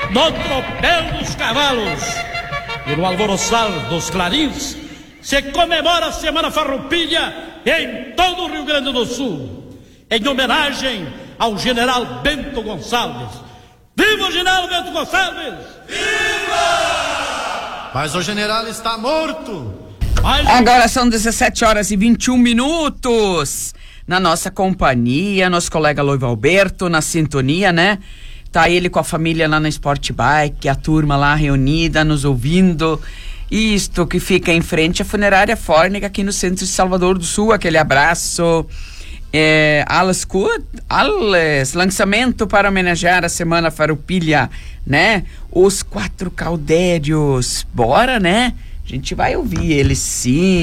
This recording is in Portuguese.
no tropel dos cavalos e no alvoroçar dos clarins, se comemora a Semana Farroupilha em todo o Rio Grande do Sul, em homenagem ao General Bento Gonçalves. Viva o General Bento Gonçalves! Viva! Mas o general está morto. Agora são 17h21. Na nossa companhia, nosso colega Loivo Alberto, na sintonia, né? Tá ele com a família lá na Sport Bike, a turma lá reunida, nos ouvindo. Isto que fica em frente à Funerária Fórnica, aqui no centro de Salvador do Sul. Aquele abraço. Alles, lançamento para homenagear a Semana Farroupilha, né? Os 4 Caudérios. Bora, né? A gente vai ouvir eles sim.